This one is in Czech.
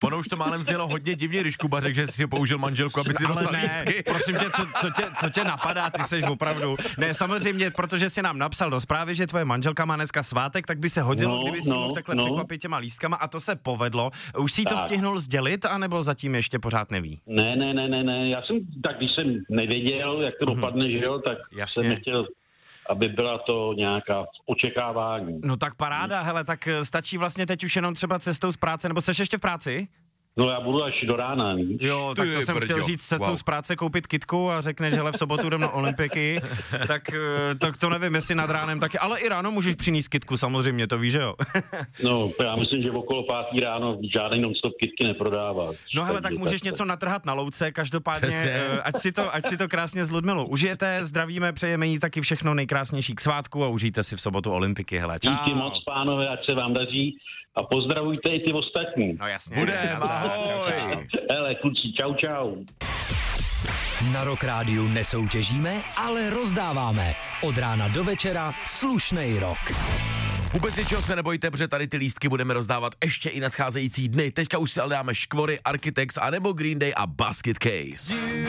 Ono už to málem znělo hodně divně, když Kuba řekl, že jsi použil manželku, aby si dostal lístky. Prosím tě, co tě napadá, ty seš opravdu. Ne, samozřejmě, protože si nám napsal do zprávy, že tvoje manželka má dneska svátek, tak by se hodilo, kdyby si mohl takhle překvapit těma lístkama a to se povedlo. Už si to stihnul sdělit, anebo zatím ještě pořád neví? Ne, já jsem, tak když jsem nevěděl, jak to dopadne, že jo, tak jsem nechtěl, aby byla to nějaká očekávání. No tak paráda, hele, tak stačí vlastně teď už jenom třeba cestou z práce, nebo seš ještě v práci? No já budu až do rána. Jo, tak to jsem chtěl říct, cestou z práce koupit kitku a řekneš, hele, v sobotu jdem na olympiky, tak to nevím, jestli nad ránem taky, ale i ráno můžeš přinést kitku, samozřejmě, to víš, že jo? No, já myslím, že okolo 5 ráno žádný non-stop kitky neprodává. No hele, tak můžeš něco natrhat na louce, každopádně, ať si to krásně s Ludmilou užijete, zdravíme, přejeme jí taky všechno nejkrásnější k svátku a užijte si v sobotu olympiky, hele, čau. Díky moc, pánové, ať se vám daří a pozdravujte i ty ostatní. No jasně. Bude, ahoj. Hele, kluci, čau. Na Rock Rádiu nesoutěžíme, ale rozdáváme. Od rána do večera slušnej rock. Vůbec ničeho se nebojte, protože tady ty lístky budeme rozdávat ještě i nadcházející dny. Teďka už si ale dáme Škvory, Architects, anebo Green Day a Basket Case.